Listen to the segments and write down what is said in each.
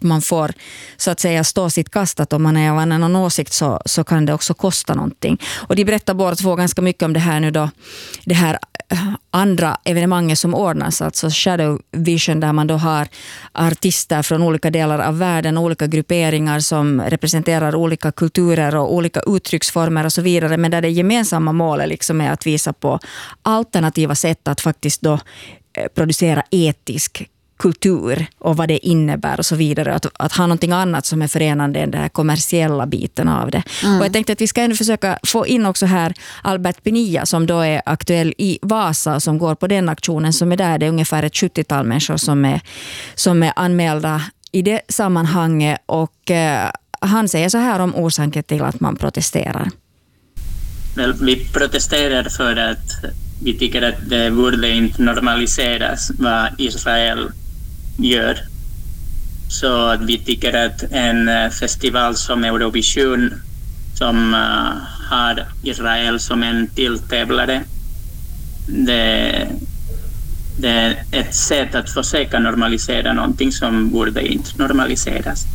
man får så att säga stå sitt kast, att om man är av en annan åsikt så kan det också kosta någonting. Och de berättar båda två ganska mycket om det här nu då, det här andra evenemanget som ordnas, alltså Shadow Vision, där man då har artister från olika delar av världen, olika grupperingar som representerar olika kulturer och olika uttrycksformer och så vidare, men där det gemensamma målet liksom är att visa på alternativa sätt att faktiskt då producera etisk kultur och vad det innebär och så vidare. Att ha någonting annat som är förenande än den här kommersiella biten av det. Och jag tänkte att vi ska ändå försöka få in också här Albert Pinilla som då är aktuell i Vasa, som går på den aktionen som är där. Det är ungefär ett 70-tal människor som är anmälda i det sammanhanget, och han säger så här om orsaken till att man protesterar. Vi protesterar för att vi tycker att det borde inte normaliseras vad Israel gör. Så att vi tycker att en festival som Eurovision, som har Israel som en tilltävlare, det är ett sätt att försöka normalisera någonting som borde inte normaliseras.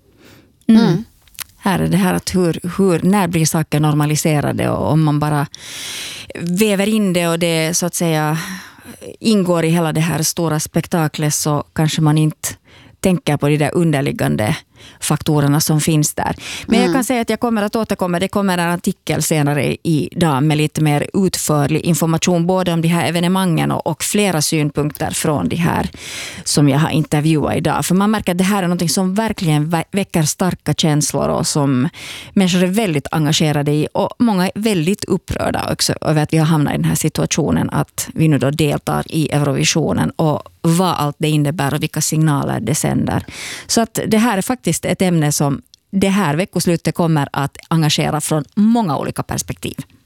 Här är det här att när blir saker normaliserade, och om man bara väver in det och det så att säga ingår i hela det här stora spektaklet, så kanske man inte tänker på de där underliggande faktorerna som finns där. Men jag kan säga att jag kommer att återkomma. Det kommer en artikel senare idag med lite mer utförlig information både om de här evenemangen och flera synpunkter från de här som jag har intervjuat idag. För man märker att det här är något som verkligen väcker starka känslor och som människor är väldigt engagerade i, och många är väldigt upprörda också över att vi har hamnat i den här situationen att vi nu då deltar i Eurovisionen och vad allt det innebär och vilka signaler det sänder. Så att det här är faktiskt ett ämne som det här veckoslutet kommer att engagera från många olika perspektiv.